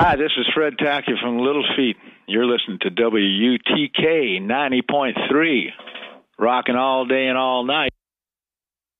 Hi, this is Fred Tackett from Little Feat. You're listening to WUTK 90.3, rocking all day and all night.